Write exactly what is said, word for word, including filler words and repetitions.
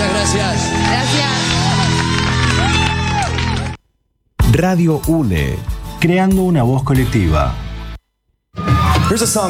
Muchas gracias. Gracias. Radio UNE, creando una voz colectiva. Here's a song